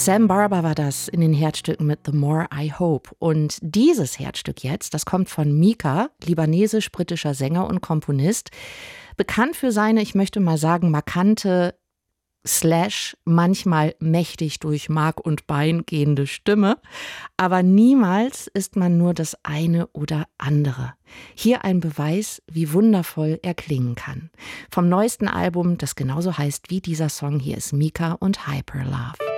Sam Barber war das in den Herzstücken mit The More I Hope. Und dieses Herzstück jetzt, das kommt von Mika, libanesisch-britischer Sänger und Komponist. Bekannt für seine, ich möchte mal sagen, markante / manchmal mächtig durch Mark und Bein gehende Stimme. Aber niemals ist man nur das eine oder andere. Hier ein Beweis, wie wundervoll er klingen kann. Vom neuesten Album, das genauso heißt wie dieser Song, hier ist Mika und Hyperlove.